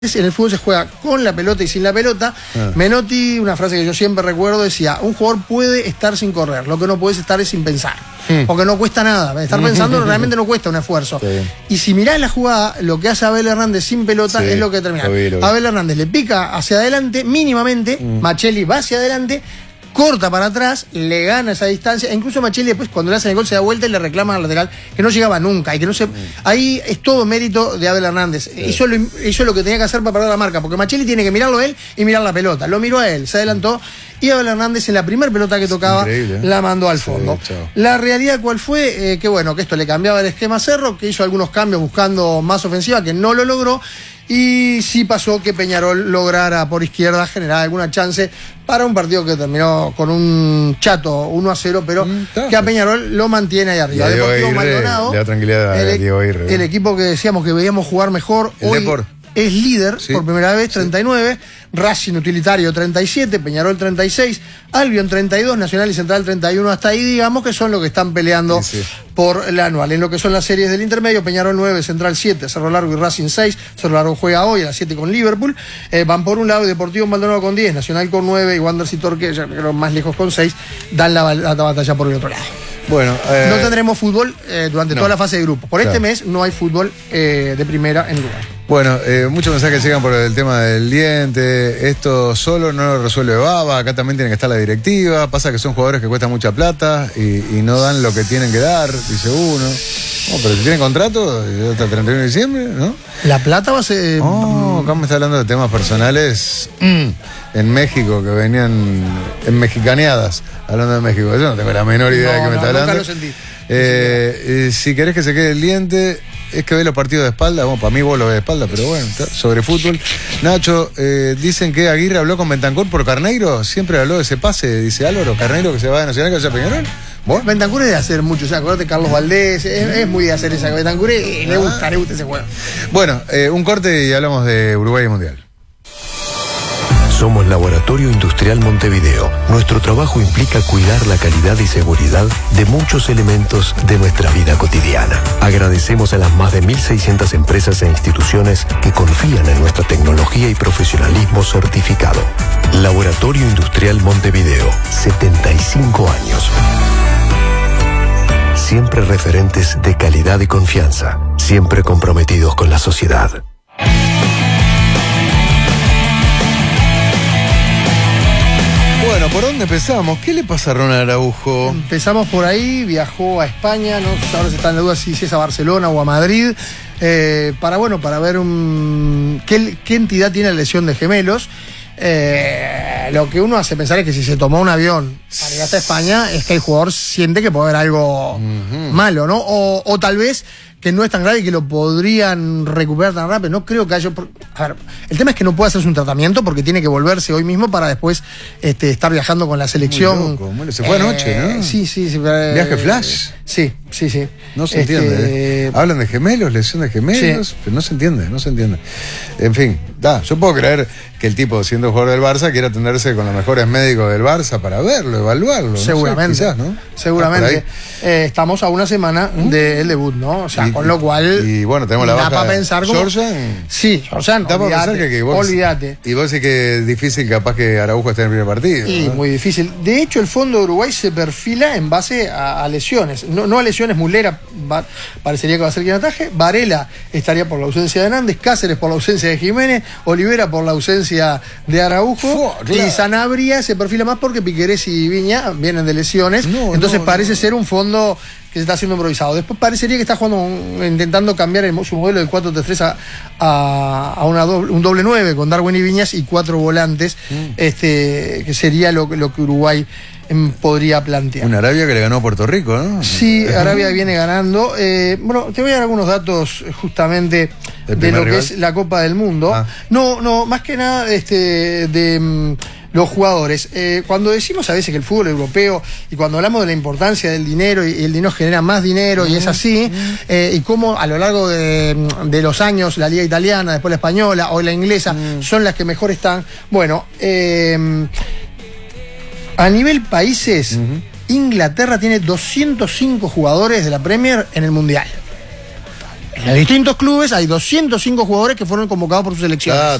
En el fútbol se juega con la pelota y sin la pelota. Menotti, una frase que yo siempre recuerdo, decía: un jugador puede estar sin correr, lo que no puede estar es sin pensar. Porque no cuesta nada. Estar pensando realmente no cuesta un esfuerzo. Sí. Y si mirás la jugada, lo que hace Abel Hernández sin pelota es lo que termina. Abel Hernández le pica hacia adelante, mínimamente. Machelli va hacia adelante, corta para atrás, le gana esa distancia, e incluso Machelli después cuando le hacen el gol se da vuelta y le reclama al lateral que no llegaba nunca y que no se... Ahí es todo mérito de Abel Hernández. Hizo lo que tenía que hacer para perder la marca, porque Machelli tiene que mirarlo a él y mirar la pelota. Lo miró a él, se adelantó y Abel Hernández en la primera pelota que tocaba la mandó al fondo. La realidad cuál fue, que bueno, que esto le cambiaba el esquema a Cerro, que hizo algunos cambios buscando más ofensiva, que no lo logró. Y sí pasó que Peñarol lograra por izquierda generar alguna chance para un partido que terminó con un chato 1-0, pero que a Peñarol lo mantiene ahí arriba. Deportivo Maldonado, le da tranquilidad a Diego Aguirre. El equipo que decíamos que veíamos jugar mejor, hoy es líder por primera vez, 39, Racing Utilitario 37, Peñarol 36, Albion 32, Nacional y Central 31, hasta ahí digamos que son los que están peleando por la anual. En lo que son las series del intermedio, Peñarol 9, Central 7, Cerro Largo y Racing 6, Cerro Largo juega hoy a las 7 con Liverpool, van por un lado Deportivo Maldonado con 10, Nacional con 9 y Wanderers y Torque, ya creo más lejos con 6, dan la batalla por el otro lado. Bueno, no tendremos fútbol durante toda la fase de grupos. Por este mes no hay fútbol de primera en Uruguay. Bueno, muchos mensajes llegan por el tema del diente. Esto solo no lo resuelve Baba. Acá también tiene que estar la directiva. Pasa que son jugadores que cuestan mucha plata y no dan lo que tienen que dar, dice uno. Pero si tienen contrato hasta el 31 de diciembre, ¿no? La plata va a ser... acá me está hablando de temas personales en México, que venían en mexicaneadas, hablando de México. Yo no tengo la menor idea de qué me está hablando. Nunca lo sentí. Si querés que se quede el diente, es que ve los partidos de espalda. Bueno, para mí vos lo ves de espalda, pero bueno, sobre fútbol. Nacho, dicen que Aguirre habló con Bentancur por Carneiro. Siempre habló de ese pase, dice Álvaro. Carneiro que se va de Nacional, que se va a Peñarol. ¿Vos? Bentancur es de hacer mucho, o sea, acordate Carlos Valdés, es muy de hacer esa. Bentancur le gusta ese juego. Bueno, un corte y hablamos de Uruguay y Mundial. Somos Laboratorio Industrial Montevideo. Nuestro trabajo implica cuidar la calidad y seguridad de muchos elementos de nuestra vida cotidiana. Agradecemos a las más de 1.600 empresas e instituciones que confían en nuestra tecnología y profesionalismo certificado. Laboratorio Industrial Montevideo, 75 años. Siempre referentes de calidad y confianza. Siempre comprometidos con la sociedad. Bueno, ¿por dónde empezamos? ¿Qué le pasa a Ronald Araujo? Empezamos por ahí, viajó a España, no ahora se está en la duda si es a Barcelona o a Madrid, para ver qué entidad tiene la lesión de gemelos. Lo que uno hace pensar es que si se tomó un avión para ir hasta España es que el jugador siente que puede haber algo malo, ¿no? O tal vez que no es tan grave y que lo podrían recuperar tan rápido. No creo que haya... A ver, el tema es que no puede hacerse un tratamiento porque tiene que volverse hoy mismo para después estar viajando con la selección. Se fue anoche, ¿no? Sí. ¿Viaje flash? Sí. No se entiende. Hablan de gemelos, lesión de gemelos, pero no se entiende. En fin, yo puedo creer que el tipo, siendo jugador del Barça, quiera atenderse con los mejores médicos del Barça para verlo, evaluarlo. Seguramente. No sé, quizás, ¿no? Seguramente. Estamos a una semana del debut, ¿no? O sea, con lo cual... Y bueno, tenemos la baja para pensar como... ¿Georgian? Sí, Georgian, olvídate. Y vos decís que es difícil capaz que Araujo esté en el primer partido. Y muy difícil. De hecho, el Fondo de Uruguay se perfila en base a lesiones. No a lesiones, Mulera parecería que va a ser quien ataje. Varela estaría por la ausencia de Hernández, Cáceres por la ausencia de Jiménez, Olivera por la ausencia de Araujo, y Sanabria se perfila más porque Piquerés y Viña vienen de lesiones. Entonces parece ser un fondo que se está haciendo improvisado. Después parecería que está jugando, intentando cambiar su modelo del 4-3-3 a un doble 9 con Darwin y Viñas y 4 volantes, que sería lo que Uruguay podría plantear. Una Arabia que le ganó a Puerto Rico, ¿no? Sí, Arabia viene ganando. Bueno, te voy a dar algunos datos justamente de lo que es la Copa del Mundo. No, más que nada de los jugadores. Cuando decimos a veces que el fútbol europeo, y cuando hablamos de la importancia del dinero, y el dinero genera más dinero, y es así, y cómo a lo largo de los años la liga italiana, después la española o la inglesa son las que mejor están. Bueno, a nivel países, Inglaterra tiene 205 jugadores de la Premier en el Mundial. En los distintos clubes hay 205 jugadores que fueron convocados por su selección.